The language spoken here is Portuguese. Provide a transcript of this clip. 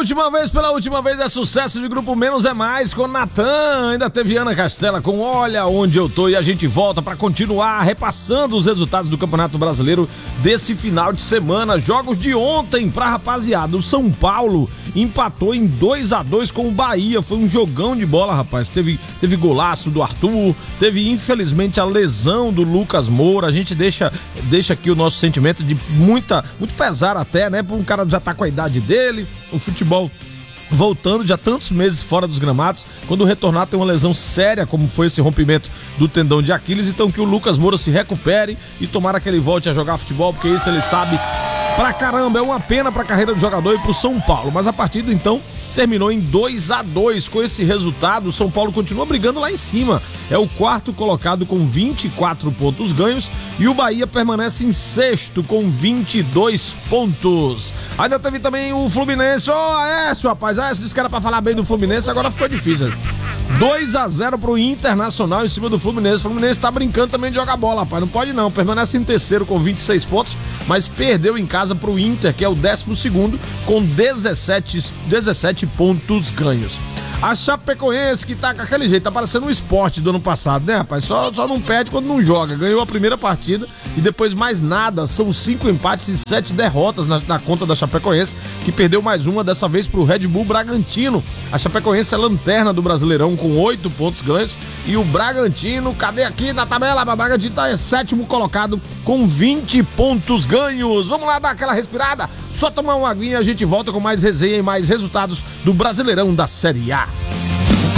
pela última vez é sucesso de grupo Menos é Mais com Natan. Ainda teve Ana Castela com Olha Onde Eu Tô. E a gente volta para continuar repassando os resultados do Campeonato Brasileiro desse final de semana. Jogos de ontem pra rapaziada. O São Paulo empatou em 2-2 com o Bahia. Foi um jogão de bola, rapaz. Teve golaço do Arthur, teve infelizmente a lesão do Lucas Moura. A gente deixa aqui o nosso sentimento de muito pesar até, né? Por um cara já tá com a idade dele, o futebol voltando já tantos meses fora dos gramados, quando retornar tem uma lesão séria, como foi esse rompimento do tendão de Aquiles. Então que o Lucas Moura se recupere e tomara que ele volte a jogar futebol, porque isso ele sabe pra caramba. É uma pena pra carreira do jogador e pro São Paulo, mas a partida então terminou em 2-2. Com esse resultado, o São Paulo continua brigando lá em cima. É o quarto colocado com 24 pontos ganhos e o Bahia permanece em sexto com 22 pontos. Ainda teve também o Fluminense. Aécio, rapaz, Aécio disse que era pra falar bem do Fluminense, agora ficou difícil. 2-0 pro Internacional em cima do Fluminense. O Fluminense tá brincando também de jogar bola, rapaz. Não pode não. Permanece em terceiro com 26 pontos, mas perdeu em casa pro Inter, que é o 12º, com 17 pontos ganhos. A Chapecoense, que tá com aquele jeito, tá parecendo um Sport do ano passado, né, rapaz? Só não perde quando não joga. Ganhou a primeira partida e depois mais nada. São 5 empates e 7 derrotas na conta da Chapecoense, que perdeu mais uma, dessa vez pro Red Bull Bragantino. A Chapecoense é lanterna do Brasileirão com 8 pontos ganhos. E o Bragantino, cadê aqui na tabela? O Bragantino tá em sétimo colocado com 20 pontos ganhos. Vamos lá dar aquela respirada? Só tomar uma aguinha e a gente volta com mais resenha e mais resultados do Brasileirão da Série A.